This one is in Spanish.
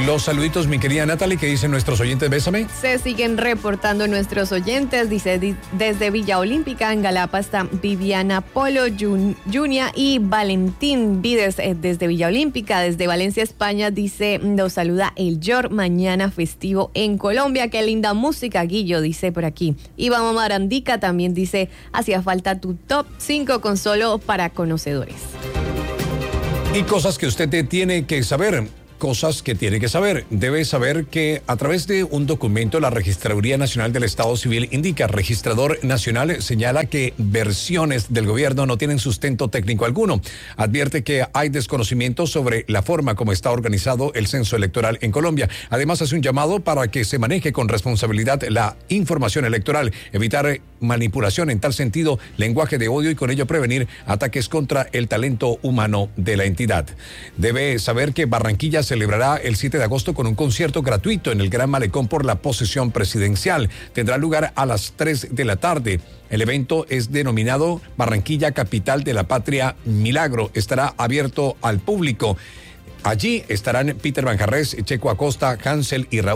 los saluditos, mi querida Natalie, ¿qué dicen nuestros oyentes? Bésame. Se siguen reportando nuestros oyentes, dice desde Villa Olímpica, en Galapa está Viviana Polo, Junia y Valentín Vides desde Villa Olímpica. Desde Valencia, España, dice, nos saluda el Yor, mañana festivo en Colombia. Qué linda música, Guillo, dice por aquí. Iván Marandica también dice, hacía falta tu top 5 con solo para conocedores. Y cosas que usted tiene que saber. Cosas que tiene que saber. Debe saber que a través de un documento la Registraduría Nacional del Estado Civil indica, Registrador Nacional señala que versiones del gobierno no tienen sustento técnico alguno. Advierte que hay desconocimiento sobre la forma como está organizado el censo electoral en Colombia. Además hace un llamado para que se maneje con responsabilidad la información electoral, evitar manipulación en tal sentido, lenguaje de odio y con ello prevenir ataques contra el talento humano de la entidad. Debe saber que Barranquilla celebrará el 7 de agosto con un concierto gratuito en el Gran Malecón por la posesión presidencial. Tendrá lugar a las 3 de la tarde. El evento es denominado Barranquilla Capital de la Patria Milagro. Estará abierto al público. Allí estarán Peter Banjarrés, Checo Acosta, Hansel y Raúl